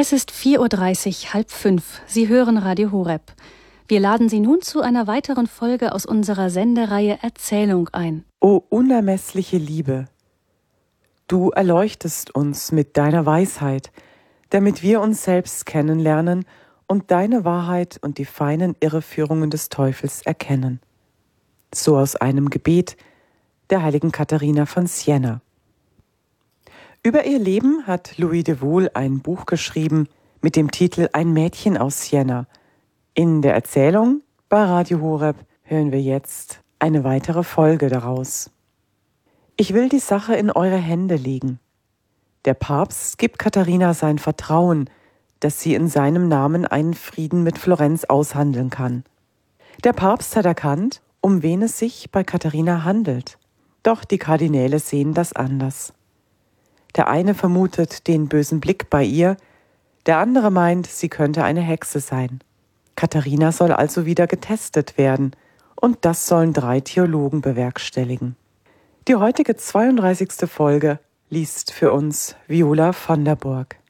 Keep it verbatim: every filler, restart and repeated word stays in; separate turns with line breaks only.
Es ist vier Uhr dreißig, halb fünf. Sie hören Radio Horeb. Wir laden Sie nun zu einer weiteren Folge aus unserer Sendereihe Erzählung ein.
O unermessliche Liebe, du erleuchtest uns mit deiner Weisheit, damit wir uns selbst kennenlernen und deine Wahrheit und die feinen Irreführungen des Teufels erkennen. So aus einem Gebet der heiligen Katharina von Siena. Über ihr Leben hat Louis de Wohl ein Buch geschrieben mit dem Titel Ein Mädchen aus Siena. In der Erzählung bei Radio Horeb hören wir jetzt eine weitere Folge daraus. Ich will die Sache in eure Hände legen. Der Papst gibt Katharina sein Vertrauen, dass sie in seinem Namen einen Frieden mit Florenz aushandeln kann. Der Papst hat erkannt, um wen es sich bei Katharina handelt. Doch die Kardinäle sehen das anders. Der eine vermutet den bösen Blick bei ihr, der andere meint, sie könnte eine Hexe sein. Katharina soll also wieder getestet werden, und das sollen drei Theologen bewerkstelligen. Die heutige zweiunddreißigste Folge liest für uns Viola von der Burg.